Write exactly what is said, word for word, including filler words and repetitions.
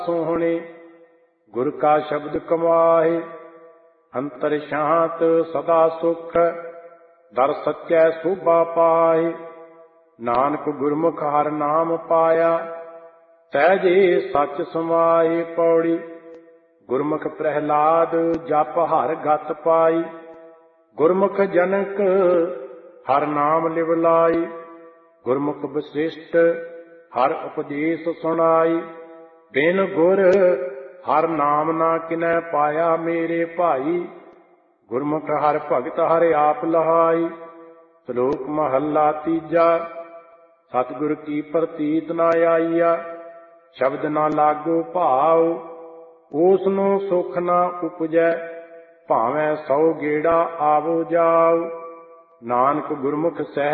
ਸੋਹਣੇ ਗੁਰ ਕਾ ਸ਼ਬਦ ਕਮਾਏ। ਅੰਤਰ ਸ਼ਾਂਤ ਸਦਾ ਸੁਖ ਦਰ ਸੱਚੈ ਸੋਭਾ ਪਾਏ। ਨਾਨਕ ਗੁਰਮੁਖ ਹਰਿ ਨਾਮ ਪਾਇਆ ਸਹਿਜੇ ਸੱਚ ਸਮਾਏ। ਪੌੜੀ ਗੁਰਮੁਖ ਪ੍ਰਹਿਲਾਦ ਜਪ ਹਰਿ ਗਤ ਪਾਈ। ਗੁਰਮੁਖ ਜਨਕ ਹਰਿ ਨਾਮ ਲਿਵ ਲਾਈ। ਗੁਰਮੁਖ ਵਸਿਸ਼ਟ ਹਰਿ ਉਪਦੇਸ਼ ਸੁਣਾਈ। ਬਿਨ ਗੁਰ ਹਰਿ ਨਾਮ ਨਾ ਕਿਨੈ ਪਾਇਆ ਮੇਰੇ ਭਾਈ। ਗੁਰਮੁਖ ਹਰਿ ਭਗਤ ਹਰਿ ਆਪ ਲਹਾਈ। ਸ਼ਲੋਕ ਮਹੱਲਾ ਤੀਜਾ। ਸਤਿਗੁਰ ਕੀ ਪ੍ਰਤੀਤ ਨਾ ਆਈਆ ਸ਼ਬਦ ਨਾ ਲਾਗੋ ਭਾਉ। ਓਸ ਨੂੰ ਸੁਖ ਨਾ ਉਪਜੈ ਭਾਵੇਂ ਸੌ ਗੇੜਾ ਆਵੋ ਜਾਉ। ਨਾਨਕ ਗੁਰਮੁਖ ਸਹਿ